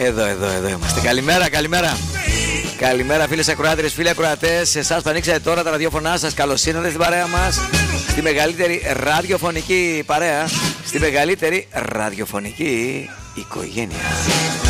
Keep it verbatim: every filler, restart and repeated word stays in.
Εδώ, εδώ, εδώ είμαστε. Καλημέρα, καλημέρα. Καλημέρα φίλες ακροάτριες, φίλοι ακροατές. Εσάς που ανοίξατε τώρα τα ραδιόφωνά σας, καλώς ήρθατε στην παρέα μας. Στη μεγαλύτερη ραδιοφωνική παρέα. Στη μεγαλύτερη ραδιοφωνική οικογένεια.